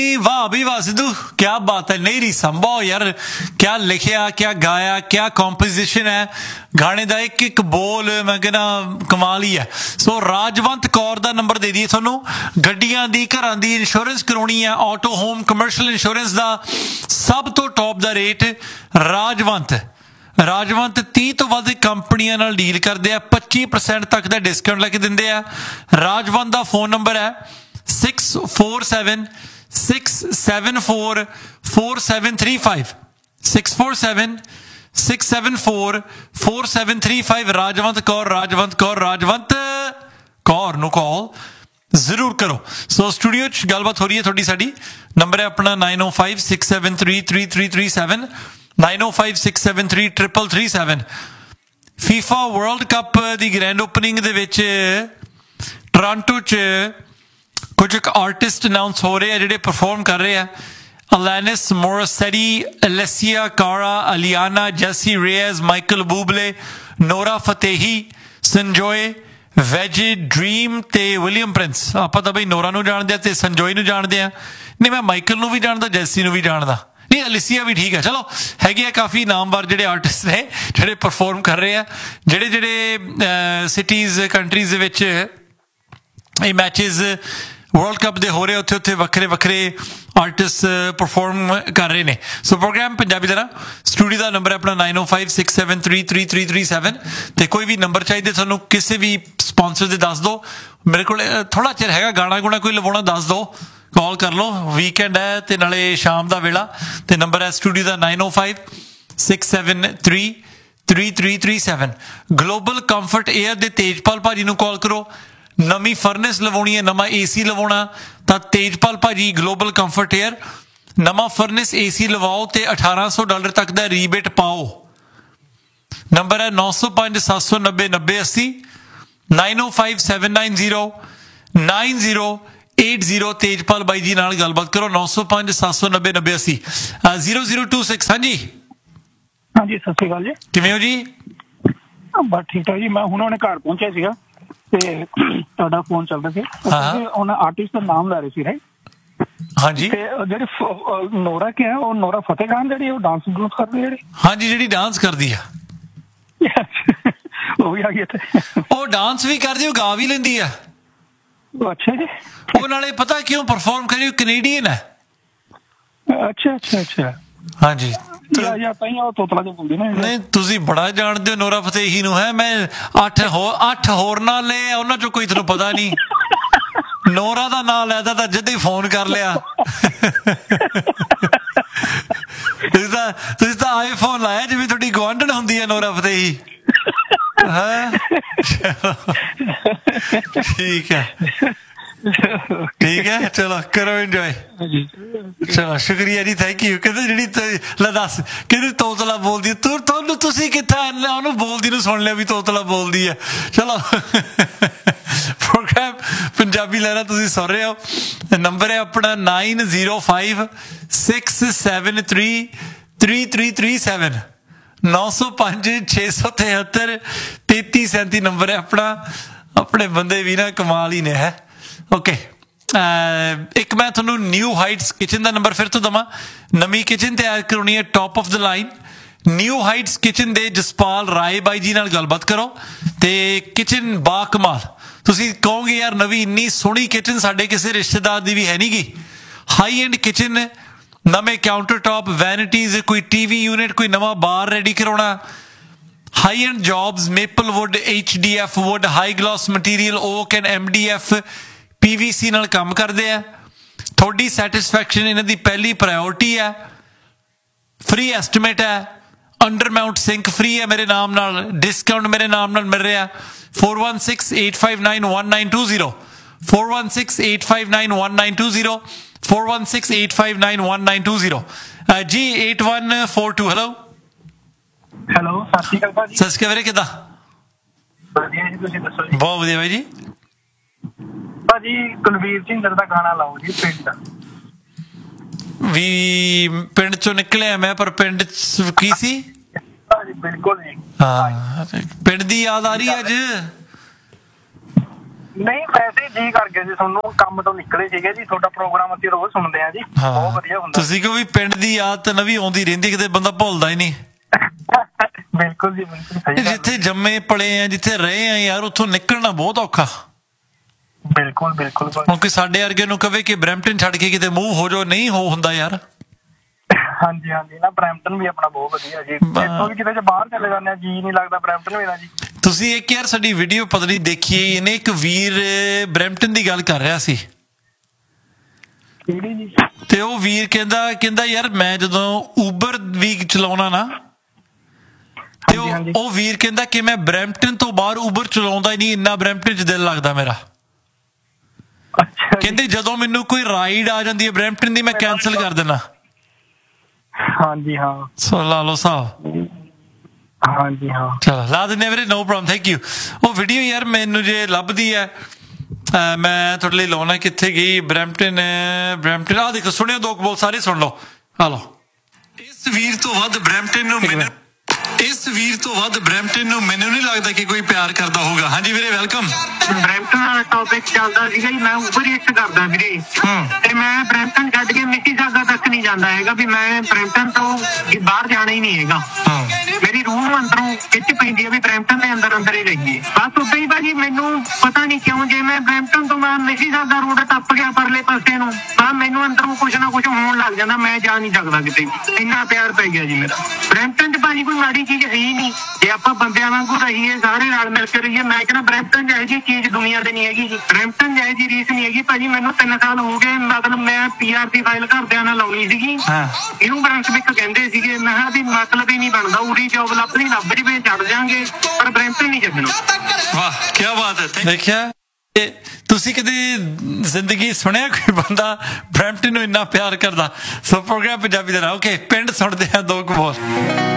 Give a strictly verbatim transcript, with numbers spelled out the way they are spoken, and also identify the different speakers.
Speaker 1: वाह भी वाह सिद्धू, क्या बात है। नहीं रही संभव यार, क्या लिखिया, क्या गाया, क्या कॉम्पोजिशन है गाने का, एक एक बोल मैं कहना कमाल ही है। सो राजवंत कौर का नंबर दे दिए थानू। गड्डियां दी घरां दी इंश्योरेंस कराउणी है, ऑटो होम कमर्शियल इंश्योरेंस का सब तो टॉप का रेट राजवंत। राजवंत तीस तो वध कंपनियां नाल डील करते हैं, पच्ची परसेंट तक का डिस्काउंट लैके दिंदे आ। राजवंत का फोन नंबर है six four seven six seven four four seven three five six four seven six seven four four seven three five. Rajwant Kaur Rajwant Kaur Rajwant Kaur नू कॉल जरूर करो। सो स्टूडियो च गलबात हो रही है थोड़ी साडी। नंबर है अपना नाइन ओ five six seven three three three three seven nine ओ five six seven three triple three seven. FIFA world cup की ग्रैंड ओपनिंग दे विच टोरंटो च कुछ एक आर्टिस्ट अनाउंस हो रहे हैं जिहड़े परफॉर्म कर रहे हैं। अलेनिस मोरासेटी, एलेसिया कारा, अलियाना, जेसी रेयस, माइकल बूबले, नोरा फतेही, संजोए, वैजी, ड्रीम ते विलियम प्रिंस। आपां तां बई नोरा नूं जाणदे ते संजोए नूं जाणदे आ। नहीं मैं माइकल नूं भी जानदा, जैसी नूं भी जानदा। नहीं अलिसिया भी ठीक है, चलो हैगे आ काफ़ी नामवर जिहड़े आर्टिस्ट ने जिहड़े परफॉर्म कर रहे हैं। जिहड़े जिहड़े सिटीज़ कंट्रीज़ दे विच ये मैचेज़ वर्ल्ड कप दे हो रहे उत्थे उत्थे वक्रे वक्रे आर्टिस्ट परफॉर्म कर रहे हैं। सो प्रोग्राम पंजाबी दा ना स्टूडियो का नंबर है अपना नाइन ओ five six seven three three three three seven. तो कोई भी नंबर चाहिए थानू किसी भी स्पॉन्सर से दस दो। मेरे को थोड़ा चिर है गाना गुना कोई लवाना दस दो, कॉल कर लो। वीकेंड है तो नाले शाम का वेला। तो नंबर है स्टूडियो का नाइन ओ five six seven three three three three seven. Global comfort air के तेजपाल भाजी नू कॉल करो। नवी फर्नेस लवाउणी है, नवा ए सी लवाउणा तो तेजपाल भाजी ग्लोबल कंफर्ट एयर नवा फर्नेस ए सी लवाओ तो अठारह सौ डॉलर तक का रीबेट पाओ। नंबर है नौ सौ पांच सत्त सौ नब्बे नब्बे अस्सी nine O five seven nine zero nine zero eight zero. Tejpal by जी नाल गलबात करो नौ सौ पांच सत्त सौ नब्बे नब्बे अस्सी जीरो जीरो टू सिक्स। हाँ जी
Speaker 2: हाँ जी सत श्री अकाल जी,
Speaker 1: किवें हो जी?
Speaker 2: बस ठीक ठाक जी। मैं हुणे हुणे घर पहुंचा सीगा ਤੇ ਤੁਹਾਡਾ ਫੋਨ ਚੱਲਦਾ ਸੀ। ਉਹਨਾਂ ਆਰਟਿਸਟ ਦਾ ਨਾਮ ਲੈ ਰਹੇ ਸੀ ਰਾਈਟ?
Speaker 1: ਹਾਂਜੀ।
Speaker 2: ਤੇ ਜਿਹੜੀ ਨੋਰਾ ਕੀ ਹੈ ਉਹ ਨੋਰਾ ਫਤਿਹ ਖਾਨ ਜਿਹੜੀ ਉਹ ਡਾਂਸ ਡੂਸ ਕਰਦੀ ਜਿਹੜੀ?
Speaker 1: ਹਾਂਜੀ ਜਿਹੜੀ ਡਾਂਸ ਕਰਦੀ ਆ
Speaker 2: ਉਹ ਵੀ ਆ ਗਈ ਇੱਥੇ।
Speaker 1: ਉਹ ਡਾਂਸ ਵੀ ਕਰਦੀ, ਉਹ ਗਾ ਵੀ ਲੈਂਦੀ ਆ।
Speaker 2: ਅੱਛਾ ਜੀ।
Speaker 1: ਉਹ ਨਾਲੇ ਪਤਾ ਕਿਉਂ ਪਰਫਾਰਮ ਕਰੀ, ਉਹ ਕੈਨੇਡੀਅਨ ਹੈ।
Speaker 2: ਅੱਛਾ ਅੱਛਾ ਅੱਛਾ।
Speaker 1: ਹਾਂਜੀ
Speaker 2: ਨਹੀਂ
Speaker 1: ਤੁਸੀਂ ਬੜਾ ਜਾਣਦੇ ਹੋ ਨੋਰਾ ਫਤੇਹੀ ਨੂੰ। ਹੈ ਮੈਂ ਅੱਠ ਹੋ ਅੱਠ ਹੋਰ ਨਾਲ ਲਏ ਉਹਨਾਂ ਚੋਂ ਕੋਈ ਤੁਹਾਨੂੰ ਪਤਾ ਨਹੀਂ। ਨੋਰਾ ਦਾ ਨਾਂ ਲੈਦਾ ਤਾਂ ਜਦ ਹੀ ਫੋਨ ਕਰ ਲਿਆ। ਤੁਸੀਂ ਤਾਂ ਤੁਸੀਂ ਤਾਂ ਆਈਫੋਨ ਲਾਇਆ ਜਿਵੇਂ ਤੁਹਾਡੀ ਗੁਆਂਢਣ ਹੁੰਦੀ ਹੈ ਨੋਰਾ ਫਤੇਹੀ। ਹੈ ਠੀਕ ਹੈ ठीक है, चलो करो एंजॉय। चलो शुक्रिया जी, थैंक यू। कहते जी ला दस कहते तोतला बोलदी तू तुहानू तुसी कित्थे ओनू बोलदी नू सुन लिया भी तोतला बोलदी है। चलो प्रोग्राम पंजाबी लहरा तुसी सुन रहे हो। नंबर है अपना nine zero five six seven three three three three seven नौ सौ पांच छे सौ तिहत्तर तेती सैंती। नंबर है अपना। अपने बंदे भी ना कमाल ही ने है। ओके एक मैं थोनू न्यू हाइट्स किचन का नंबर फिर तो दवा। नवी किचन तैयार करनी है top of the line. New Heights kitchen they Jaspal Rai by जी नाल गलबात करो ते किचन बा कमाल। तुसी कहोगे यार नवी इन्नी सोहनी किचन साडे किसी रिश्तेदार दी भी है नहीं गी। हाई एंड किचन, नवे काउंटर टॉप, वैनिटीज, कोई टीवी यूनिट, कोई नवा बार ready कराउणा, high and jobs, maple would, H D F would, high gloss material, okay and M D F P V सी नाल काम करते हैं। थोड़ी सैटिस्फैक्शन इन्हां दी पहली प्रायोरिटी है। फ्री एस्टिमेट है, अंडर माउंट सिंक फ्री है मेरे नाम नाल, डिस्काउंट मेरे नाम नाल मिल रहा। Four one six eight five nine one nine to zero four one six eight five nine one nine to zero four one six eight five nine one nine to zero ji eight one four to. Hello
Speaker 2: hello ਸਤਿ ਸ਼੍ਰੀ ਅਕਾਲ ਭਾਜੀ।
Speaker 1: ਸਤਿ ਸ਼੍ਰੀ ਅਕਾਲ ਵੀਰੇ, ਕਿੱਦਾਂ?
Speaker 2: ਵਧੀਆ ਜੀ, ਤੁਸੀਂ ਦੱਸੋ ਜੀ?
Speaker 1: ਬਹੁਤ ਵਧੀਆ ਬਾਈ ਜੀ।
Speaker 2: ਭਾਜੀ ਕੁਲਵੀਰ ਸਿੰਘ ਦਾ ਗਾਣਾ ਲਾਓ ਜੀ। ਪਿੰਡ
Speaker 1: ਵੀ ਪਿੰਡ ਚੋਂ ਨਿਕਲਿਆ ਮੈਂ, ਪਰ ਪਿੰਡ ਕੀ ਸੀ
Speaker 2: ਭਾਜੀ? ਬਿਲਕੁਲ ਜੀ।
Speaker 1: ਹਾਂ ਪਿੰਡ ਦੀ ਯਾਦ ਆ ਰਹੀ ਅੱਜ।
Speaker 2: ਨਹੀਂ ਵੈਸੇ ਜੀ ਕਰ ਗਿਆ ਜੀ, ਤੁਹਾਨੂੰ ਕੰਮ ਤੋਂ ਨਿਕਲੇ ਸੀਗੇ ਜੀ, ਤੁਹਾਡਾ ਪ੍ਰੋਗਰਾਮ ਅਸੀਂ ਰੋਜ਼ ਸੁਣਦੇ ਆ ਜੀ, ਬਹੁਤ ਵਧੀਆ ਹੁੰਦਾ।
Speaker 1: ਤੁਸੀਂ ਕਹੋ ਵੀ ਪਿੰਡ ਦੀ ਆਦਤ ਨਵੀਂ ਆਉਂਦੀ ਰਹਿੰਦੀ, ਕਿਤੇ ਬੰਦਾ ਭੁੱਲਦਾ ਹੀ ਨਹੀਂ।
Speaker 2: ਬਿਲਕੁਲ ਜੀ ਬਿਲਕੁਲ ਸਹੀ।
Speaker 1: ਜਿੱਥੇ ਜੰਮੇ ਪਲੇ ਆ, ਜਿੱਥੇ ਰਹੇ ਆ ਯਾਰ, ਉੱਥੋਂ ਨਿਕਲਣਾ ਬਹੁਤ ਔਖਾ।
Speaker 2: ਬਿਲਕੁਲ ਬਿਲकुल।
Speaker 1: ਹੁਣ ਕੋਈ ਸਾਡੇ ਵਰਗੇ ਨੂੰ ਕਵੇ ਕਿ ਬਰੈਂਪਟਨ ਛੱਡ ਕੇ ਕਿਤੇ ਮੂਵ ਹੋ ਜਾਓ, ਨਹੀਂ ਹੋ ਹੁੰਦਾ ਯਾਰ।
Speaker 2: ਹਾਂਜੀ ਹਾਂਜੀ ਨਾ, ਬਰੈਂਪਟਨ ਵੀ ਆਪਣਾ ਬਹੁਤ ਵਧੀਆ ਜੀ, ਇੱਥੋਂ ਵੀ ਕਿਤੇ ਬਾਹਰ ਚਲੇ ਜਾਂਦੇ ਆ, ਜੀ ਨਹੀਂ ਲੱਗਦਾ ਬਰੈਂਪਟਨ ਮੇਰਾ ਜੀ।
Speaker 1: ਤੁਸੀਂ ਇੱਕ ਯਾਰ ਸਾਡੀ ਵੀਡੀਓ ਪਤਾ ਨਹੀਂ ਦੇਖੀ, ਇਹਨੇ ਇੱਕ ਵੀਰ ਬਰੈਂਪਟਨ ਦੀ ਗੱਲ ਕਰ ਰਿਹਾ ਸੀ।
Speaker 2: ਕਿਹੜੀ ਜੀ?
Speaker 1: ਤੇ ਉਹ ਵੀਰ ਕਹਿੰਦਾ ਕਹਿੰਦਾ ਯਾਰ ਮੈਂ ਜਦੋਂ ਊਬਰ ਵੀ ਚਲਾਉਣਾ ਨਾ, ਤੇ ਉਹ ਉਹ ਵੀਰ ਕਹਿੰਦਾ ਕਿ ਮੈਂ ਬਰੈਂਪਟਨ ਤੋਂ ਬਾਹਰ ਊਬਰ ਚਲਾਉਂਦਾ ਹੀ ਨਹੀਂ, ਇੰਨਾ ਬਰੈਂਪਟਨ 'ਚ ਦਿਲ ਲੱਗਦਾ ਮੇਰਾ। ਕਹਿੰਦੇ ਜਦੋਂ ਮੈਨੂੰ ਕੋਈ ਰਾਈਡ ਆ ਜਾਂਦੀ ਹੈ ਬਰੈਂਪਟਨ ਦੀ, ਮੈਂ ਕੈਂਸਲ ਕਰ ਦਿੰਦਾ।
Speaker 2: ਹਾਂਜੀ ਹਾਂ,
Speaker 1: ਸੋ ਲਾ ਲਓ ਸਾਹਿਬ।
Speaker 2: ਹਾਂਜੀ ਹਾਂ,
Speaker 1: ਚਲੋ ਲਾ ਦਿੰਦੇ ਵੀਰੇ, ਨੋ ਪ੍ਰੋਬਲਮ, ਥੈਂਕ ਯੂ। ਉਹ ਵੀਡੀਓ ਯਾਰ ਮੈਨੂੰ ਜੇ ਲੱਭਦੀ ਹੈ ਮੈਂ ਤੁਹਾਡੇ ਲਈ ਲਾਉਣਾ। ਕਿੱਥੇ ਗਈ? ਬਰੈਂਪਟਨ ਬਰੈਂਪਟਨ ਆ ਦੇਖੋ, ਸੁਣਿਓ ਦੋ ਬੋਲ ਸਾਰੇ ਸੁਣ ਲਓ। ਆ ਲਓ। ਇਸ ਵੀਰ ਤੋਂ ਵੱਧ ਬਰੈਂਪਟਨ ਨੂੰ ਮੈਨੂੰ ਇਸ ਵੀਰ ਤੋਂ ਵੱਧ ਬਰੈਂਪਟਨ ਨੂੰ ਮੈਨੂੰ ਨਹੀਂ ਲੱਗਦਾ ਕਿ ਕੋਈ ਪਿਆਰ ਕਰਦਾ ਹੋਊਗਾ। ਹਾਂਜੀ ਵੀਰੇ ਵੈਲਕਮ।
Speaker 3: ਬਰੈਂਪਟਨ ਦਾ ਟੌਪਿਕ ਚੱਲਦਾ ਸੀਗਾ ਜੀ, ਮੈਂ ਉਬਰ ਈਟਸ ਕਰਦਾ ਵੀਰੇ, ਤੇ ਮੈਂ ਬਰੈਂਪਟਨ ਛੱਡ ਕੇ ਮਿਸੀਸਾਗਾ ਤੱਕ ਨਹੀਂ ਜਾਂਦਾ ਹੈਗਾ ਵੀ ਮੈਂ ਬਰੈਂਪਟਨ ਤੋਂ ਬਾਹਰ ਜਾਣਾ ਹੀ ਨਹੀਂ ਹੈਗਾ। ਮੇਰੀ ਰੂਹ ਨੂੰ ਅੰਦਰੋਂ ਖਿੱਚ ਪੈਂਦੀ ਹੈ ਵੀ ਬਰੈਂਪਟਨ ਦੇ ਅੰਦਰ ਅੰਦਰ ਹੀ ਰਹੀਏ ਬਸ। ਉਦਾਂ ਹੀ ਭਾਜੀ ਮੈਨੂੰ ਪਤਾ ਨਹੀਂ ਕਿਉਂ, ਜੇ ਮੈਂ ਬਰੈਂਪਟਨ ਤੋਂ ਮੈਂ ਮਿਸੀਸਾਗਾ ਰੋਡ ਟੱਪ ਗਿਆ ਪਰਲੇ ਪਾਸੇ ਨੂੰ, ਤਾਂ ਮੈਨੂੰ ਅੰਦਰੋਂ ਕੁਛ ਨਾ ਕੁਛ ਹੋਣ ਲੱਗ ਜਾਂਦਾ, ਮੈਂ ਜਾ ਨਹੀਂ ਸਕਦਾ ਕਿਤੇ, ਇੰਨਾ ਪਿਆਰ ਪੈ ਗਿਆ ਜੀ ਮੇਰਾ ਬਰੈਂਪਟਨ 'ਚ। ਭਾਜੀ ਕੋਈ ਮਾੜੀ ਚੀਜ਼ ਹੈ ਹੀ ਨਹੀਂ, ਜੇ ਆਪਾਂ ਬੰਦਿਆਂ ਵਾਂਗੂ ਰਹੀਏ, ਸਾਰੇ ਨਾਲ ਮਿਲ ਕੇ ਰਹੀਏ। ਮੈਂ ਕਹਿੰਦਾ ਬਰੈਂਪਟਨ ਜਿਹੀ ਜੀ ਚੀਜ਼ ਦੁਨੀਆ ਤੇ ਨਹੀਂ ਹੈਗੀ ਜੀ, ਬਰੈਂਪਟਨ ਜਿਹੀ ਜੀ ਰੀਸ ਨਹੀਂ ਹੈਗੀ ਭਾਜੀ। ਮੈਨੂੰ ਤਿੰਨ ਸਾਲ ਹੋ ਗਏ, ਮਤਲਬ ਮੈਂ ਪੀ ਆਰ ਦੀ ਫਾਈਲ ਘਰਦਿਆਂ ਨਾਲ ਲਾਉਣੀ ਸੀਗੀ, ਇਹਨੂੰ ਬ੍ਰਾਂਸਵਿਕ ਕਹਿੰਦੇ ਸੀਗੇ, ਮੈਂ ਕਿਹਾ ਵੀ ਮਤਲਬ ਹੀ ਨਹੀਂ ਬਣਦਾ, ਉਰੀ ਜੋਬ ਲੱਭਣੀ ਲੱਭ ਜਵੇ ਛੱਡ ਜਾਾਂਗੇ, ਪਰ ਬਰੈਂਪਟਨ ਨਹੀਂ ਛੱਡਣਾ।
Speaker 1: ਵਾਹ ਕੀ ਬਾਤ ਹੈ। ਦੇਖਿਆ ਤੁਸੀਂ ਕਦੇ ਜ਼ਿੰਦਗੀ ਸੁਣਿਆ ਕੋਈ ਬੰਦਾ ਬਰੈਂਪਟਨ ਨੂੰ ਇੰਨਾ ਪਿਆਰ ਕਰਦਾ? ਸੋ ਪ੍ਰੋਗਰਾਮ ਪੰਜਾਬੀ ਦਾ ਓਕੇ, ਪਿੰਡ ਸੁਣਦੇ ਆ ਦੋ ਕੁ ਬੋਲ।